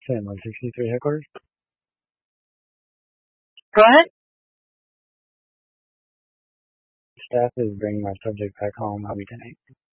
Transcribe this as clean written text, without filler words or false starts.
Sam, 163 headquarters. Go ahead. Staff is bringing my subject back home. I'll be tonight.